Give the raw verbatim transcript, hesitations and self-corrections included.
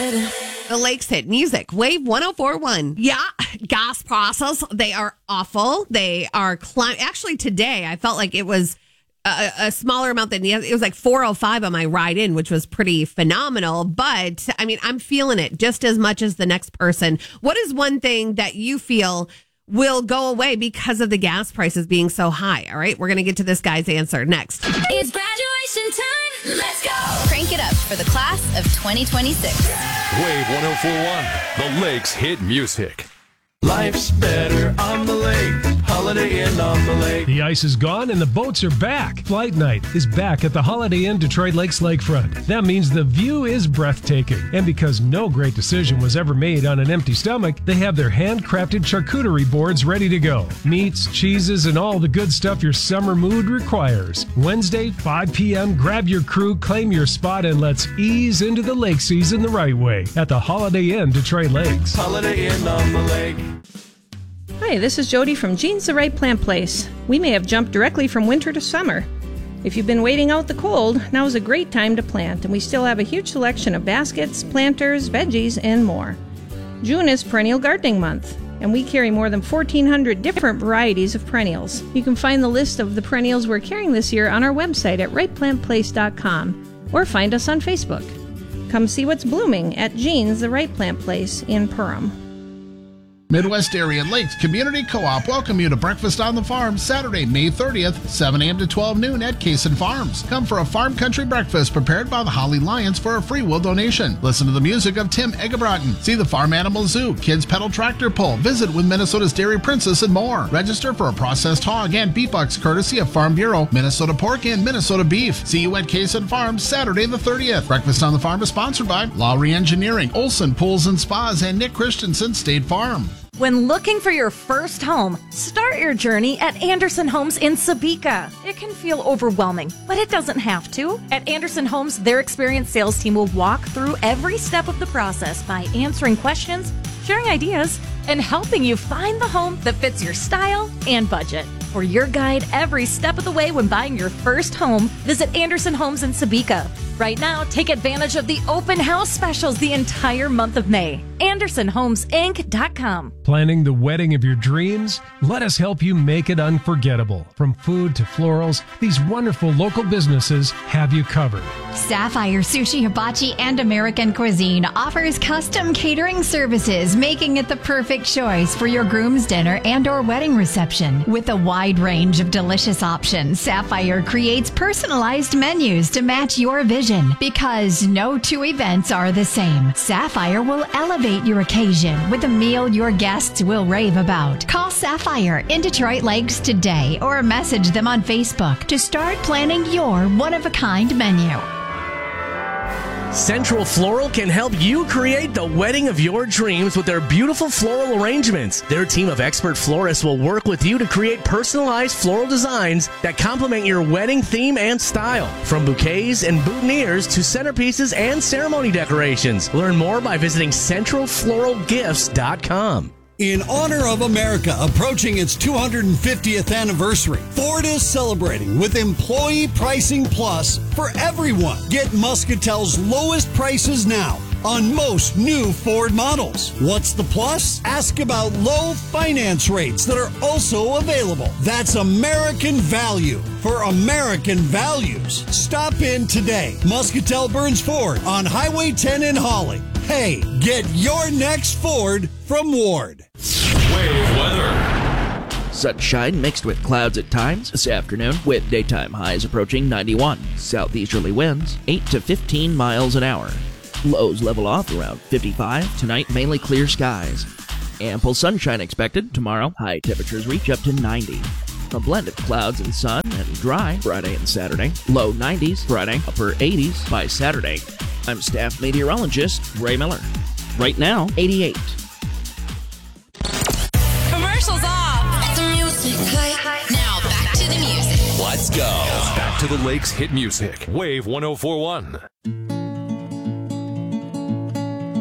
The Lakes Hit Music, Wave one oh four point one. Yeah, gas prices, they are awful. They are climb. Actually, today, I felt like it was a, a smaller amount than the other. It was like four oh five on my ride in, which was pretty phenomenal. But, I mean, I'm feeling it just as much as the next person. What is one thing that you feel will go away because of the gas prices being so high? All right, we're going to get to this guy's answer next. It's graduation time. Let's go. Crank it up for the class of twenty twenty-six. Wave one oh four point one, the Lakes Hit Music. Life's better on the lake. Holiday Inn on the lake. The ice is gone and the boats are back. Flight night is back at the Holiday Inn Detroit Lakes Lakefront. That means the view is breathtaking. And because no great decision was ever made on an empty stomach, they have their handcrafted charcuterie boards ready to go. Meats, cheeses, and all the good stuff your summer mood requires. Wednesday, five p.m., grab your crew, claim your spot, and let's ease into the lake season the right way at the Holiday Inn Detroit Lakes. Holiday Inn on the lake. Hi, this is Jody from Jeans the Right Plant Place. We may have jumped directly from winter to summer. If you've been waiting out the cold, now is a great time to plant, and we still have a huge selection of baskets, planters, veggies, and more. June is Perennial Gardening Month, and we carry more than fourteen hundred different varieties of perennials. You can find the list of the perennials we're carrying this year on our website at right plant place dot com or find us on Facebook. Come see what's blooming at Jeans the Right Plant Place in Perham. Midwest Area Lakes Community Co-op welcome you to Breakfast on the Farm Saturday, May thirtieth, seven a.m. to twelve noon at Kaysen Farms. Come for a farm country breakfast prepared by the Holly Lions for a free will donation. Listen to the music of Tim Egebraten. See the Farm Animal Zoo, Kids Pedal Tractor Pull, visit with Minnesota's Dairy Princess and more. Register for a processed hog and beef bucks courtesy of Farm Bureau, Minnesota Pork, and Minnesota Beef. See you at Kaysen Farms Saturday the thirtieth. Breakfast on the Farm is sponsored by Lowry Engineering, Olson Pools and Spas, and Nick Christensen State Farm. When looking for your first home, start your journey at Anderson Homes in Sebeka. It can feel overwhelming, but it doesn't have to. At Anderson Homes, their experienced sales team will walk through every step of the process by answering questions, sharing ideas, and helping you find the home that fits your style and budget. For your guide every step of the way when buying your first home, visit Anderson Homes in Sebeka. Right now, take advantage of the open house specials the entire month of May. Anderson Homes Inc dot com. Planning the wedding of your dreams? Let us help you make it unforgettable. From food to florals, these wonderful local businesses have you covered. Sapphire Sushi Hibachi and American Cuisine offers custom catering services, making it the perfect choice for your groom's dinner and or wedding reception. With a wide range of delicious options, Sapphire creates personalized menus to match your vision, because no two events are the same. Sapphire will elevate your occasion with a meal your guests will rave about. Call Sapphire in Detroit Lakes today or message them on Facebook to start planning your one-of-a-kind menu. Central Floral can help you create the wedding of your dreams with their beautiful floral arrangements. Their team of expert florists will work with you to create personalized floral designs that complement your wedding theme and style. From bouquets and boutonnieres to centerpieces and ceremony decorations. Learn more by visiting central floral gifts dot com. In honor of America approaching its two hundred fiftieth anniversary, Ford is celebrating with Employee Pricing Plus for everyone. Get Muscatel's lowest prices now on most new Ford models. What's the plus? Ask about low finance rates that are also available. That's American value for American values. Stop in today. Muscatel Burns Ford on Highway ten in Holly. Hey, get your next Ford from Ward. Wave weather. Sunshine mixed with clouds at times this afternoon, with daytime highs approaching ninety-one. Southeasterly winds eight to fifteen miles an hour. Lows level off around fifty-five. Tonight, mainly clear skies. Ample sunshine expected tomorrow. High temperatures reach up to ninety. A blend of clouds and sun and dry Friday and Saturday. Low nineties Friday, upper eighties by Saturday. I'm staff meteorologist Ray Miller. Right now, eighty-eight. Commercials off. Let the music play. Now back to the music. Let's go. Back to the Lakes Hit Music. Wave one oh four point one.